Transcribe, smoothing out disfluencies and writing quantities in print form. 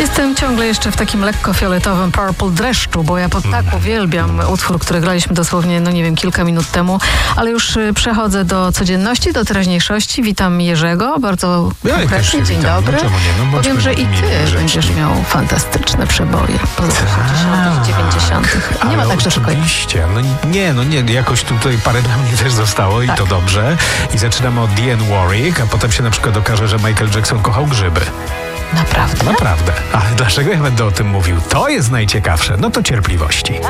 Jestem ciągle jeszcze w takim lekko fioletowym Purple dreszczu, bo ja tak uwielbiam utwór, który graliśmy dosłownie, kilka minut temu, ale już przechodzę do codzienności, do teraźniejszości. Witam Jerzego, bardzo konkretnie. Dzień dobry. Powiem, że i ty będziesz miał fantastyczne przeboje po 80., 90. Nie ma tak, że oczywiście. Nie, jakoś tutaj parę dla mnie też zostało i to dobrze. I zaczynamy od Dionne Warwick, a potem się na przykład okaże, że Michael Jackson kochał grzyby. Naprawdę? Naprawdę. A dlaczego ja będę o tym mówił? To jest najciekawsze. No to cierpliwości.